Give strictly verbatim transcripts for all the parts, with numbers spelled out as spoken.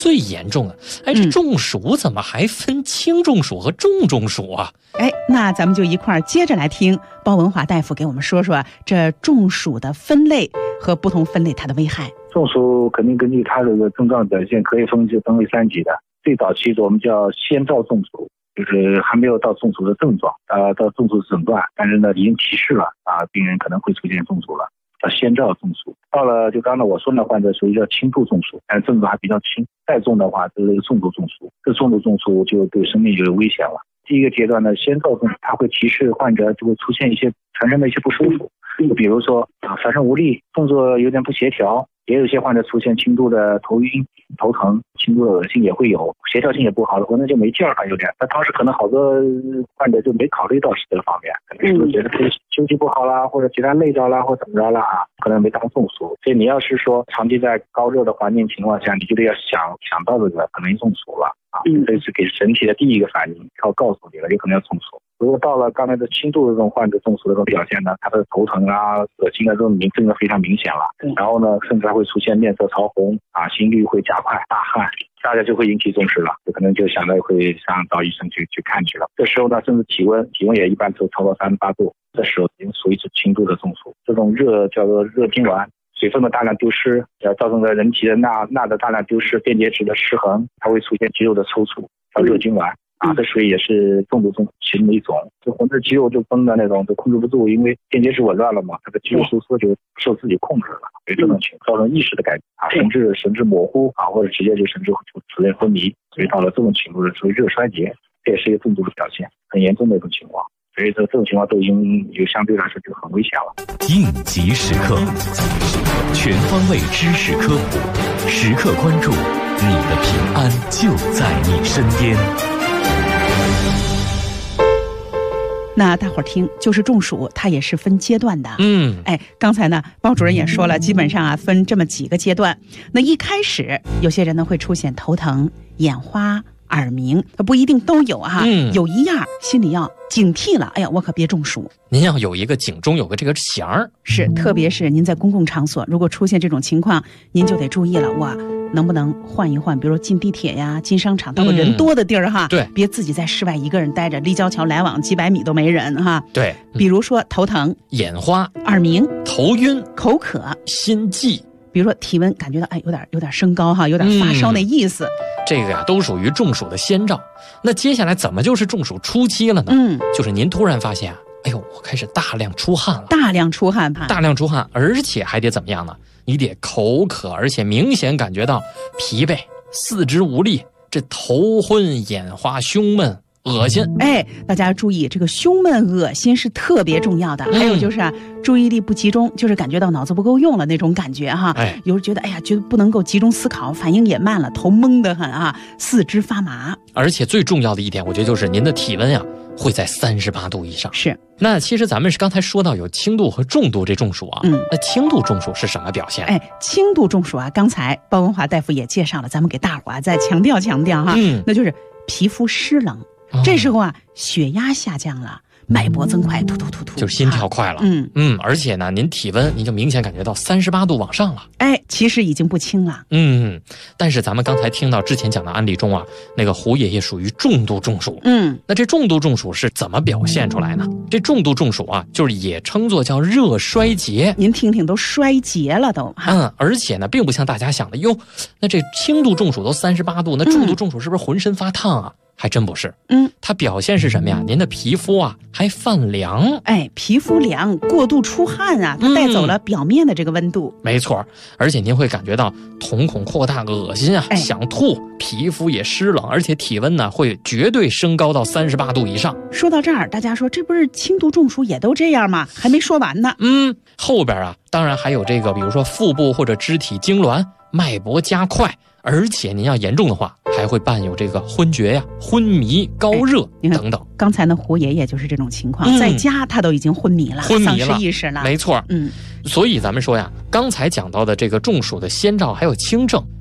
最严重的。哎，这中暑怎么还分轻中暑和重中暑啊？ 哎，那咱们就一块儿接着来听包文华大夫给我们说说这中暑的分类和不同分类它的危害。 中暑肯定根据它这个症状表现可以分就分为三级的。最早期的我们叫先兆中暑，就是还没有到中暑的症状，呃，到中暑诊断，但是呢已经提示了啊，病人可能会出现中暑了，叫先兆中暑。到了就刚才我说的患者属于叫轻度中暑，但是症状还比较轻，再重的话就是重度中暑，这重度中暑就对生命就有危险了。第一个阶段呢，先兆中暑，它会提示患者就会出现一些全身的一些不舒服，就比如说啊全身无力，动作有点不协调。也有些患者出现轻度的头晕、头疼，轻度的恶心也会有，协调性也不好了，可能就没劲儿了有点。那当时可能好多患者就没考虑到是这个方面，可能是觉得自己休息不好啦，或者其他累着啦，或怎么着了啊，可能没当中暑。所以你要是说长期在高热的环境情况下，你就得要想想到这个可能中暑了啊，这是给身体的第一个反应，要告诉你了，有可能要中暑。如果到了刚才的轻度的这种患者中暑的这种表现呢，他的头疼啊、恶心啊这种明症状非常明显了，然后呢，甚至还会出现面色潮红啊，心率会加快、大汗，大家就会引起重视了，就可能就想着会上找医生去去看去了。这时候呢，甚至体温体温也一般都超过三十八度，这时候已经属于是轻度的中暑。这种热叫做热痉挛，水分的大量丢失，呃，造成了人体的钠钠的大量丢失，电解质的失衡，它会出现肌肉的抽搐，叫热痉挛。啊，这属于也是重度中暑其中的一种，就红质肌肉就绷的那种，就控制不住，因为电解质紊乱了嘛，它的肌肉收缩就受自己控制了，所以这种情况造成意识的改变啊，神志神志模糊啊，或者直接就神志就出现昏迷，所以到了这种程度是属于热衰竭，这也是一个重度的表现，很严重的一种情况。所以这这种情况都已经有相对来说就很危险了。 应急时刻，全方位知识科普，时刻关注你的平安就在你身边。 那大伙儿听，就是中暑它也是分阶段的。 嗯， 哎，刚才呢包主任也说了，基本上啊分这么几个阶段。那一开始有些人呢会出现头疼、眼花、耳鸣，不一定都有哈、啊嗯，有一样心里要警惕了，哎呀，我可别中暑。 您要有一个警钟，有个这个弦儿。 是，特别是您在公共场所，如果出现这种情况，您就得注意了，哇，能不能换一换？比如说进地铁呀、进商场，到个人多的地儿、嗯、哈， 对， 别自己在室外一个人待着，立交桥来往几百米都没人哈。 对， 比如说头疼、 眼花、 耳鸣、 头晕、 口渴、 心悸。 比如说体温感觉到哎有点有点升高哈，有点发烧那意思、嗯、 这个呀都属于中暑的先兆。那接下来怎么就是中暑初期了呢？ 嗯， 就是您突然发现啊，哎呦，我开始大量出汗了， 大量出汗， 大量出汗，而且还得怎么样呢？你得口渴，而且明显感觉到疲惫、四肢无力，这头昏眼花、胸闷、恶心。 哎，大家注意，这个胸闷、恶心是特别重要的。嗯、还有就是啊，注意力不集中，就是感觉到脑子不够用了那种感觉哈。 哎， 有时觉得哎呀，觉得不能够集中思考，反应也慢了，头懵得很啊，四肢发麻。 而且最重要的一点，我觉得就是您的体温呀、啊、会在三十八度以上。 是。 那其实咱们是刚才说到有轻度和重度这中暑啊， 嗯， 那轻度中暑是什么表现？ 哎，轻度中暑啊，刚才包文华大夫也介绍了，咱们给大伙儿再强调强调哈， 嗯， 那就是皮肤湿冷。这时候啊，血压下降了，脉搏增快，突突突突， 就是心跳快了。 嗯嗯，而且呢，您体温您就明显感觉到三十八度往上了。 哎，其实已经不轻了。 嗯，但是咱们刚才听到之前讲的案例中啊，那个胡爷爷属于重度中暑。 嗯， 那这重度中暑是怎么表现出来呢？这重度中暑啊，就是也称作叫热衰竭。 您听听，都衰竭了都。 嗯，而且呢，并不像大家想的哟，那这轻度中暑都三十八度，那重度中暑是不是浑身发烫啊？嗯，还真不是， 嗯， 它表现是什么呀？您的皮肤啊还泛凉， 哎，皮肤凉，过度出汗啊，它带走了表面的这个温度， 嗯、没错，而且您会感觉到瞳孔扩大、恶心啊， 哎、 想吐，皮肤也湿冷，而且体温呢会绝对升高到三十八度以上。 说到这儿，大家说这不是轻度中暑也都这样吗？还没说完呢。 嗯，后边啊，当然还有这个，比如说腹部或者肢体痉挛、脉搏加快。而且您要严重的话，还会伴有这个昏厥呀、昏迷、高热、哎、等等。 刚才呢，胡爷爷就是这种情况，嗯、在家他都已经昏迷了， 昏迷了， 丧失意识了。 没错， 嗯。 所以咱们说呀，刚才讲到的这个中暑的先兆还有轻症，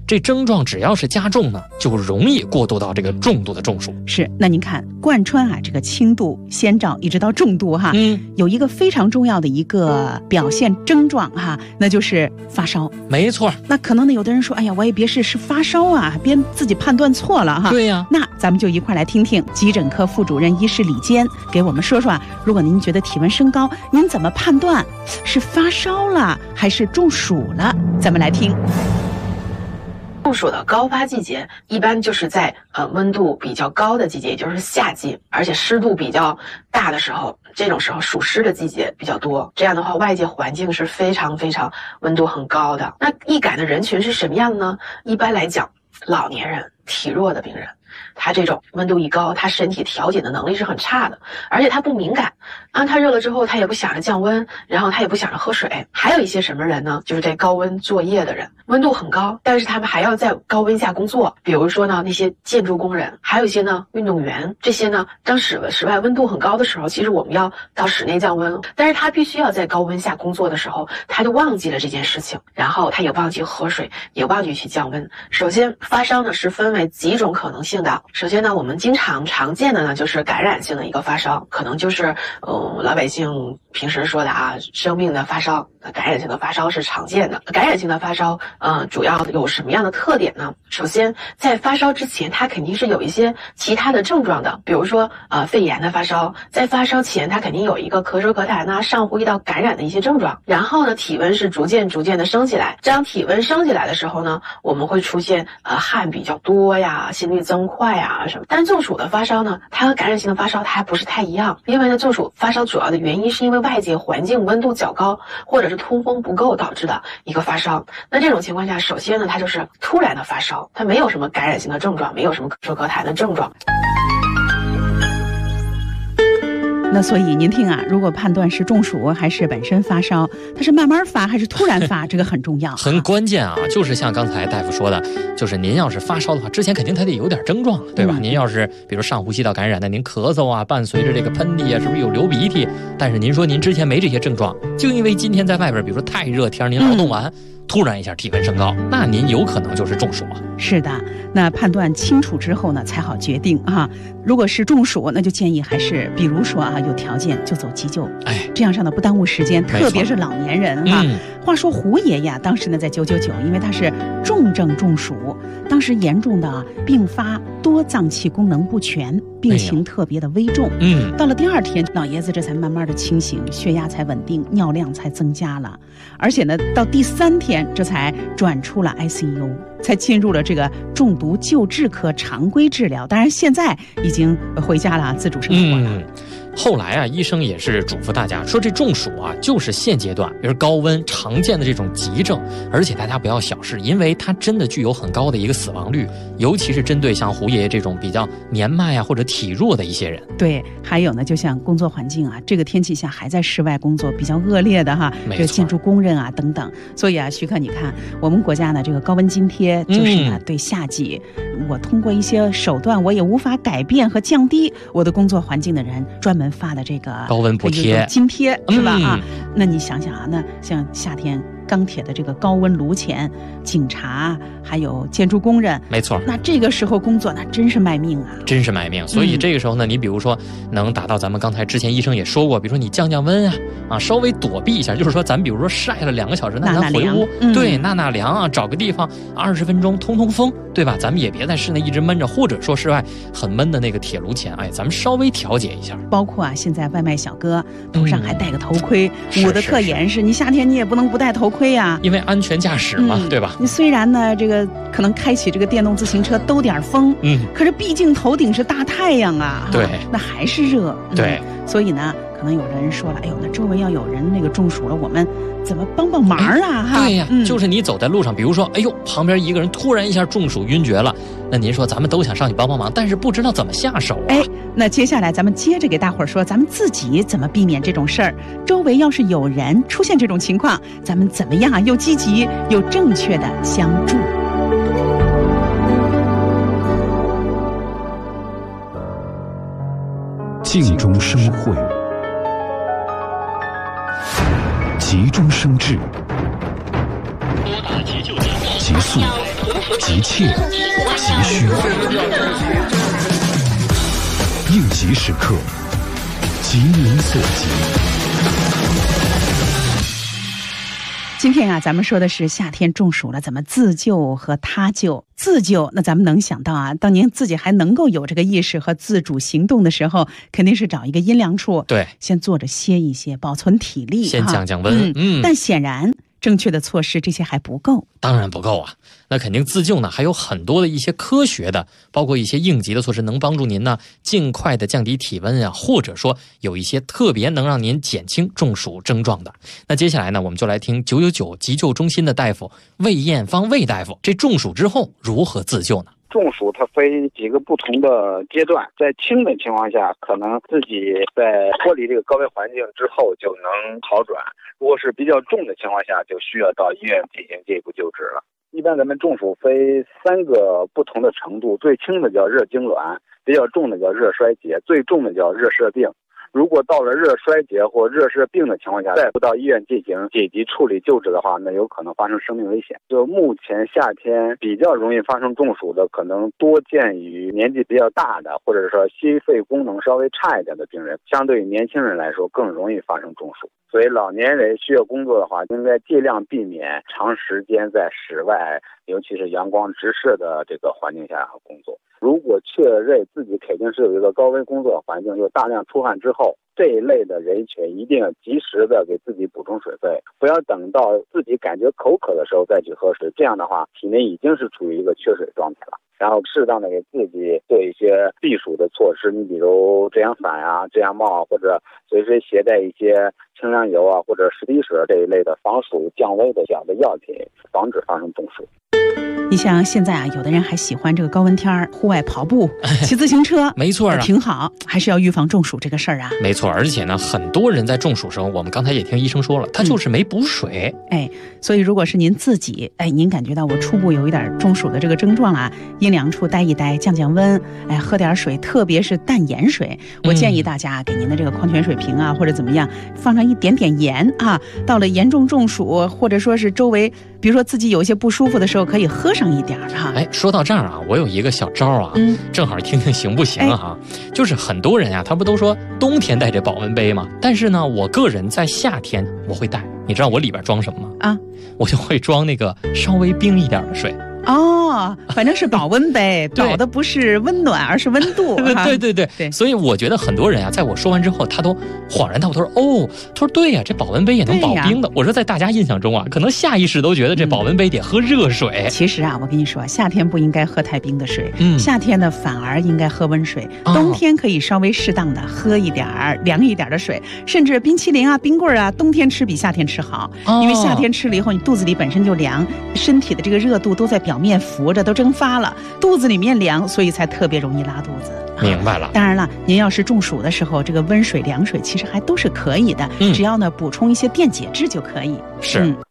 这症状只要是加重呢，就容易过渡到这个重度的中暑。 是，那您看贯穿啊这个轻度、先兆一直到重度哈， 嗯， 有一个非常重要的一个表现症状哈，那就是发烧。 没错。 那可能呢，有的人说，哎呀，我也别是是发烧啊，别自己判断错了哈。 对呀、啊， 那咱们就一块来听听急诊科副主任医师李坚给我们说说啊，如果您觉得体温升高，您怎么判断是发烧了还是中暑了？咱们来听。 中暑的高发季节一般就是在呃温度比较高的季节，也就是夏季，而且湿度比较大的时候，这种时候暑湿的季节比较多。这样的话，外界环境是非常非常温度很高的。那易感的人群是什么样的呢？一般来讲，老年人、体弱的病人，他这种温度一高，他身体调节的能力是很差的，而且他不敏感啊，他热了之后他也不想着降温，然后他也不想着喝水。还有一些什么人呢？就是在高温作业的人，温度很高，但是他们还要在高温下工作，比如说呢那些建筑工人，还有一些呢运动员，这些呢当室室外温度很高的时候，其实我们要到室内降温，但是他必须要在高温下工作的时候，他就忘记了这件事情，然后他也忘记喝水，也忘记去降温。首先发烧呢是分为几种可能性的。首先呢，我们经常常见的呢就是感染性的一个发烧，可能就是嗯老百姓平时说的啊生病的发烧，感染性的发烧是常见的。感染性的发烧呃主要有什么样的特点呢？首先在发烧之前，它肯定是有一些其他的症状的，比如说呃肺炎的发烧，在发烧前它肯定有一个咳嗽咳痰啊、上呼吸道感染的一些症状。然后呢，体温是逐渐逐渐的升起来，当体温升起来的时候呢，我们会出现呃汗比较多呀、心率增快啊什么。但中暑的发烧呢，它和感染性的发烧它还不是太一样，因为呢中暑发烧主要的原因是因为外界环境温度较高，或者是通风不够导致的一个发烧。那这种情况下，首先呢它就是突然的发烧，它没有什么感染性的症状，没有什么咳嗽咳痰的症状。 那所以您听啊，如果判断是中暑还是本身发烧，它是慢慢发还是突然发，这个很重要， 很关键啊。就是像刚才大夫说的，就是您要是发烧的话，之前肯定他得有点症状，对吧？嗯、您要是比如上呼吸道感染的，您咳嗽啊，伴随着这个喷嚏啊，是不是有流鼻涕？但是您说您之前没这些症状，就因为今天在外边，比如说太热天，您劳动完。嗯突然一下体温升高，那您有可能就是中暑啊。 是的，那判断清楚之后呢，才好决定啊。如果是中暑，那就建议还是，比如说啊，有条件就走急救，哎，这样上呢不耽误时间，特别是老年人哈、啊嗯。话说胡爷爷当时呢在九九九，因为他是重症中暑，当时严重的并发多脏器功能不全，病情特别的危重。嗯，到了第二天，老爷子这才慢慢的清醒，血压才稳定，尿量才增加了，而且呢，到第三天。这才转出了 I C U， 才进入了这个重毒救治科常规治疗。当然，现在已经回家了，自主生活了。 嗯后来啊，医生也是嘱咐大家说，这中暑啊，就是现阶段，比如高温常见的这种急症，而且大家不要小视，因为它真的具有很高的一个死亡率，尤其是针对像胡爷爷这种比较年迈啊或者体弱的一些人。 对，还有呢，就像工作环境啊，这个天气下还在室外工作比较恶劣的哈，这个建筑工人啊等等。所以啊，徐克，你看我们国家呢这个高温津贴，就是呢、嗯、对夏季，我通过一些手段，我也无法改变和降低我的工作环境的人，专门发的这个高温补贴津贴是吧？嗯、啊，那你想想啊，那像夏天钢铁的这个高温炉前，警察还有建筑工人， 没错， 那这个时候工作那真是卖命啊， 真是卖命。所以这个时候呢，嗯、你比如说能达到咱们刚才之前医生也说过，比如说你降降温啊，啊稍微躲避一下，就是说咱比如说晒了两个小时，那咱回屋， 嗯、 对，纳纳凉啊，找个地方二十分钟通通风，对吧？咱们也别在室内一直闷着，或者说室外很闷的那个铁炉前，哎，咱们稍微调节一下。 包括啊，现在外卖小哥头上还戴个头盔，捂得特严实，你夏天你也不能不戴头盔啊， 因为安全驾驶嘛，嗯、对吧？ 你虽然呢，这个可能开启这个电动自行车兜点风，嗯，可是毕竟头顶是大太阳啊， 对， 那还是热， 对、 嗯，所以呢，可能有人说了，哎呦，那周围要有人那个中暑了，我们怎么帮帮忙啊？哈、 哎，对呀、嗯，就是你走在路上，比如说，哎呦，旁边一个人突然一下中暑晕厥了，那您说咱们都想上去帮帮忙，但是不知道怎么下手啊。 哎，那接下来咱们接着给大伙儿说，咱们自己怎么避免这种事儿？周围要是有人出现这种情况，咱们怎么样啊？又积极又正确的相助。 静中生慧，急中生智，急速急切急需，应急时刻，急民所急。 今天啊，咱们说的是夏天中暑了怎么自救和他救。自救，那咱们能想到啊，当您自己还能够有这个意识和自主行动的时候，肯定是找一个阴凉处， 对， 先坐着歇一歇，保存体力， 先降降温。 嗯，嗯但显然正确的措施这些还不够。 当然不够啊，那肯定自救呢还有很多的一些科学的，包括一些应急的措施，能帮助您呢尽快的降低体温啊，或者说有一些特别能让您减轻中暑症状的。那接下来呢，我们就来听九九九急救中心的大夫魏艳芳魏大夫，这中暑之后如何自救呢？ 中暑它分几个不同的阶段，在轻的情况下，可能自己在脱离这个高危环境之后就能好转；如果是比较重的情况下，就需要到医院进行进一步救治了。一般咱们中暑分三个不同的程度，最轻的叫热痉挛，比较重的叫热衰竭，最重的叫热射病。如果到了热衰竭或热射病的情况下，再不到医院进行紧急处理救治的话，那有可能发生生命危险。就目前夏天比较容易发生中暑的，可能多见于年纪比较大的，或者说心肺功能稍微差一点的病人，相对于年轻人来说更容易发生中暑。所以老年人需要工作的话，应该尽量避免长时间在室外，尤其是阳光直射的这个环境下工作。如果确认自己肯定是有一个高危工作环境，又大量出汗之后，这一类的人群一定要及时的给自己补充水分，不要等到自己感觉口渴的时候再去喝水，这样的话体内已经是处于一个缺水状态了。然后适当的给自己做一些避暑的措施，你比如遮阳伞啊、遮阳帽啊，或者随时携带一些清凉油啊或者十滴水这一类的防暑降温的小的药品，防止发生中暑。 你像现在啊，有的人还喜欢这个高温天儿户外跑步、骑自行车， 没错啊， 挺好，还是要预防中暑这个事儿啊。 没错，而且呢，很多人在中暑时候，我们刚才也听医生说了，他就是没补水。 嗯、哎，所以如果是您自己，哎，您感觉到我初步有一点中暑的这个症状啊，阴凉处待一待，降降温，哎，喝点水，特别是淡盐水。我建议大家给您的这个矿泉水瓶啊，或者怎么样，放上一点点盐啊。到了严重中暑，或者说是周围，比如说自己有一些不舒服的时候，可以喝上一点哈。 哎，说到这儿啊，我有一个小招啊，嗯、正好听听行不行啊？哎、就是很多人啊，他不都说冬天带这保温杯吗？但是呢，我个人在夏天我会带，你知道我里边装什么吗？啊，我就会装那个稍微冰一点的水。 哦，反正是保温杯，保的不是温暖，而是温度。 对对对对，所以我觉得很多人啊，在我说完之后，他都恍然大悟，他说：“哦，他说对呀、啊，这保温杯也能保冰的。”我说，在大家印象中啊，可能下意识都觉得这保温杯得喝热水。 嗯、其实啊，我跟你说，夏天不应该喝太冰的水，嗯，夏天呢反而应该喝温水。哦、冬天可以稍微适当的喝一点儿凉一点的水，甚至冰淇淋啊、冰棍啊，冬天吃比夏天吃好，哦、因为夏天吃了以后，你肚子里本身就凉，身体的这个热度都在表面浮着，都蒸发了，肚子里面凉，所以才特别容易拉肚子。 明白了。 当然了，您要是中暑的时候，这个温水、凉水其实还都是可以的，嗯、只要呢补充一些电解质就可以。 是。 嗯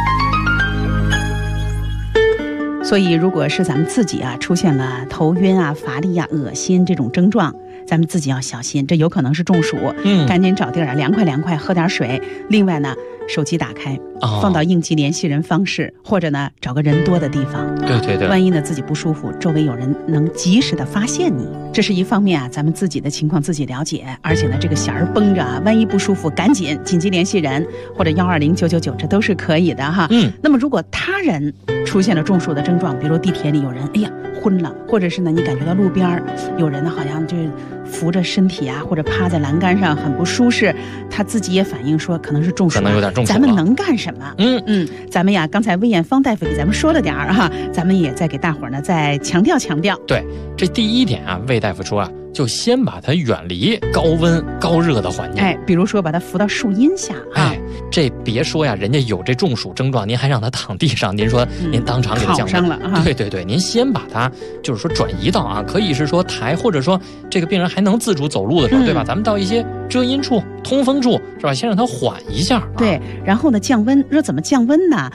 所以，如果是咱们自己啊出现了头晕啊、乏力啊、恶心这种症状，咱们自己要小心，这有可能是中暑。嗯，赶紧找地儿凉快凉快，喝点水。另外呢，手机打开，哦、放到应急联系人方式，或者呢找个人多的地方。 对对对。 万一呢自己不舒服，周围有人能及时的发现你，这是一方面啊，咱们自己的情况自己了解，而且呢这个弦儿绷着啊，万一不舒服，赶紧紧急联系人或者幺二零九九九，这都是可以的哈。嗯。那么如果他人出现了中暑的症状，比如地铁里有人，哎呀昏了，或者是呢你感觉到路边有人呢好像就扶着身体啊，或者趴在栏杆上很不舒适，他自己也反映说可能是中暑， 可能有点中暑了。 咱们能干什么？嗯嗯，咱们呀，刚才魏艳芳大夫给咱们说了点儿哈，咱们也再给大伙儿呢再强调强调。 对，这第一点啊，魏大夫说啊，就先把它远离高温高热的环境。 哎，比如说把它扶到树荫下啊。 哎，这别说呀，人家有这中暑症状，您还让他躺地上，您说您当场给他降温、 嗯、了。 对对对，您先把它就是说转移到啊，可以是说抬，或者说这个病人还能自主走路的时候，嗯、对吧？咱们到一些遮阴处、通风处，是吧？先让他缓一下。 对，然后呢降温，说怎么降温呢？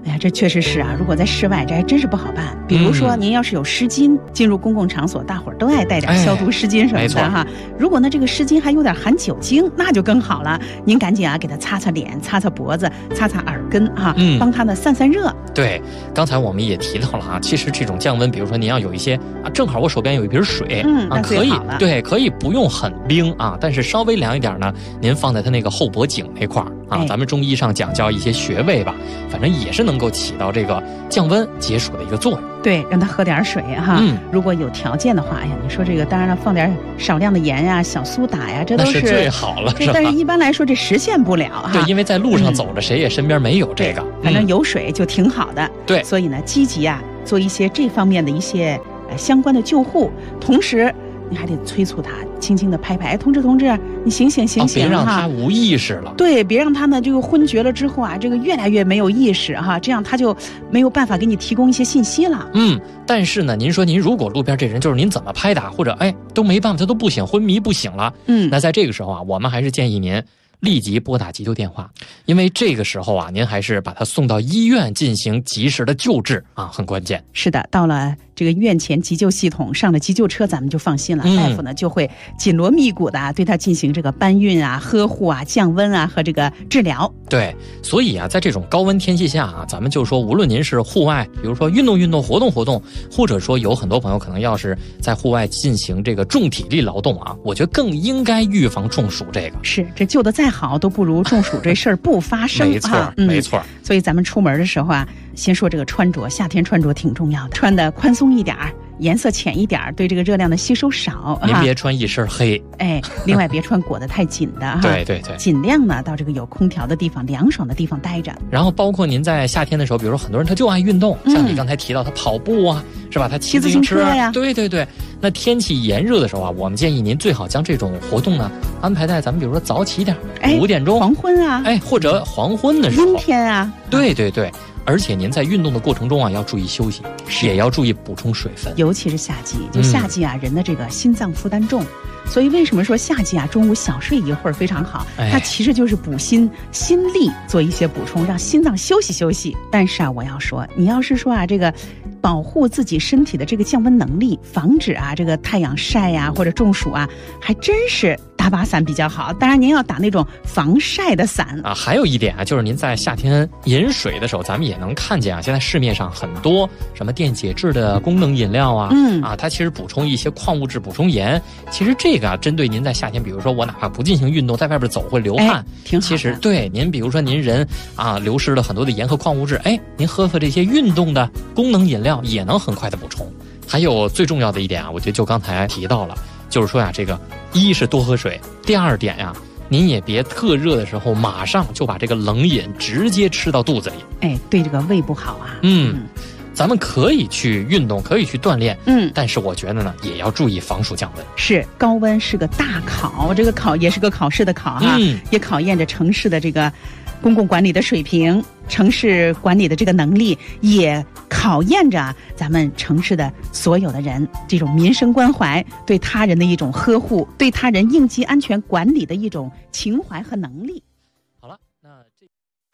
哎呀，这确实是啊！如果在室外，这还真是不好办。比如说，您要是有湿巾，进入公共场所，大伙儿都爱带点消毒湿巾什么的哈。如果呢，这个湿巾还有点含酒精，那就更好了。您赶紧啊，给它擦擦脸、擦擦脖子、擦擦耳根哈，嗯、帮它呢散散热。 对，刚才我们也提到了啊，其实这种降温，比如说您要有一些啊，正好我手边有一瓶水， 嗯， 啊，可以，对，可以不用很冰啊，但是稍微凉一点呢，您放在它那个后脖颈那块儿啊，哎、咱们中医上讲叫一些穴位吧，反正也是能够起到这个降温解暑的一个作用。 对，让他喝点水哈。嗯，如果有条件的话，哎呀，你说这个当然了，放点少量的盐呀、小苏打呀，这都是最好了。是吧？ 但是一般来说这实现不了哈。 对，因为在路上走着，嗯、谁也身边没有这个， 反正有水就挺好的。 对、嗯， 所以呢，积极啊做一些这方面的一些呃相关的救护，同时你还得催促他，轻轻的拍拍，哎，同志同志，你醒醒醒醒、 啊、别让他无意识了。 对，别让他呢这个昏厥了之后啊，这个越来越没有意识哈，这样他就没有办法给你提供一些信息了。 嗯，但是呢，您说您如果路边这人就是您怎么拍打，或者哎都没办法，他都不醒，昏迷不醒了。嗯，那在这个时候啊，我们还是建议您立即拨打急救电话，因为这个时候啊，您还是把他送到医院进行及时的救治啊，很关键。 是的，到了这个院前急救系统，上了急救车，咱们就放心了。嗯、大夫呢就会紧锣密鼓的对他进行这个搬运啊、呵护啊、降温啊和这个治疗。 对，所以啊，在这种高温天气下啊，咱们就说，无论您是户外，比如说运动运动、活动活动，或者说有很多朋友可能要是在户外进行这个重体力劳动啊，我觉得更应该预防中暑这个。 是，这救得再好都不如中暑这事儿不发生。 没错，啊嗯、没错。 所以咱们出门的时候啊，先说这个穿着，夏天穿着挺重要的，穿的宽松一点儿，颜色浅一点儿，对这个热量的吸收少。 您别穿一身黑， 哎，另外别穿裹得太紧的哈。 对对对， 尽量呢到这个有空调的地方、凉爽的地方待着。 然后包括您在夏天的时候，比如说很多人他就爱运动，像你刚才提到他跑步啊，嗯、是吧？他骑自行车呀， 对对对。那天气炎热的时候啊，我们建议您最好将这种活动呢安排在咱们比如说早起点，五、哎、点钟、 黄昏啊， 哎，或者黄昏的时候， 阴天啊， 对对对。而且您在运动的过程中啊，要注意休息，也要注意补充水分， 尤其是夏季。就夏季啊，嗯、人的这个心脏负担重，所以为什么说夏季啊，中午小睡一会儿非常好？哎、它其实就是补心心力做一些补充，让心脏休息休息。但是啊，我要说，你要是说啊，这个保护自己身体的这个降温能力，防止啊这个太阳晒呀、啊、或者中暑啊，还真是打把伞比较好。当然您要打那种防晒的伞啊。还有一点啊，就是您在夏天饮水的时候，咱们也能看见啊，现在市面上很多什么电解质的功能饮料啊，嗯啊，它其实补充一些矿物质、补充盐。其实这个啊，针对您在夏天，比如说我哪怕不进行运动，在外边走会流汗， 哎、挺好的。 其实对您，比如说您人啊流失了很多的盐和矿物质，哎，您喝喝这些运动的功能饮料，也能很快的补充。还有最重要的一点啊，我觉得就刚才提到了，就是说呀，这个一是多喝水，第二点呀，您也别特热的时候马上就把这个冷饮直接吃到肚子里， 哎，对这个胃不好啊。 嗯，嗯咱们可以去运动，可以去锻炼， 嗯， 但是我觉得呢，也要注意防暑降温。 是，高温是个大考，这个考也是个考试的考哈、啊，嗯、也考验着城市的这个公共管理的水平，城市管理的这个能力，也考验着咱们城市的所有的人这种民生关怀，对他人的一种呵护，对他人应急安全管理的一种情怀和能力。 好了，那这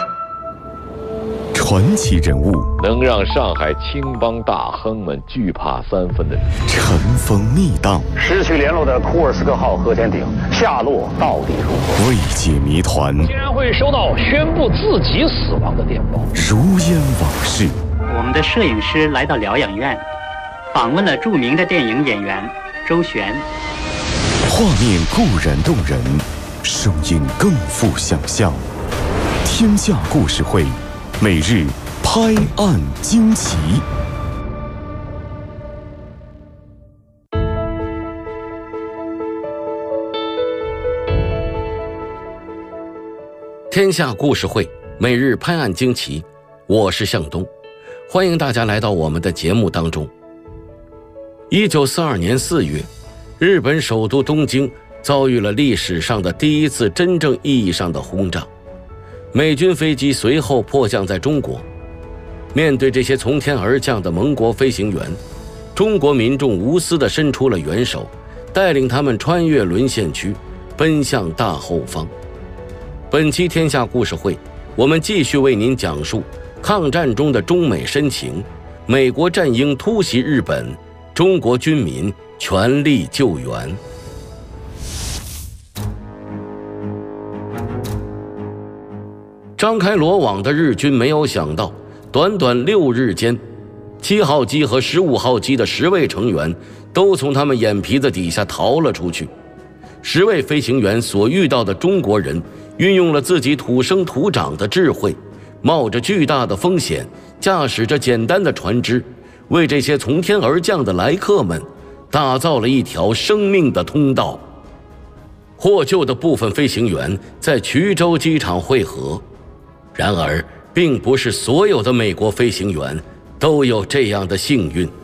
传奇人物， 能让上海青帮大亨们惧怕三分的人， 尘封密档， 失去联络的库尔斯克号核潜艇下落到底如何？ 未解谜团， 竟然会收到宣布自己死亡的电报， 如烟往事。 我们的摄影师来到疗养院，访问了著名的电影演员周璇。 画面固然动人，声音更富想象。天下故事会，每日拍案惊奇。 天下故事会，每日拍案惊奇，我是向东，欢迎大家来到我们的节目当中。一九四二年四月，日本首都东京遭遇了历史上的第一次真正意义上的轰炸，美军飞机随后迫降在中国。面对这些从天而降的盟国飞行员，中国民众无私地伸出了援手，带领他们穿越沦陷区，奔向大后方。本期天下故事会，我们继续为您讲述抗战中的中美深情，美国战鹰突袭日本，中国军民全力救援。张开罗网的日军没有想到，短短六日间，七号机和十五号机的十位成员都从他们眼皮子底下逃了出去。十位飞行员所遇到的中国人，运用了自己土生土长的智慧，冒着巨大的风险，驾驶着简单的船只，为这些从天而降的来客们打造了一条生命的通道。获救的部分飞行员在衢州机场汇合，然而并不是所有的美国飞行员都有这样的幸运。